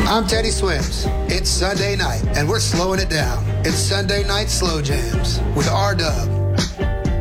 I'm Teddy Swims. It's Sunday night, and we're slowing it down. It's Sunday Night Slow Jams with R-Dub.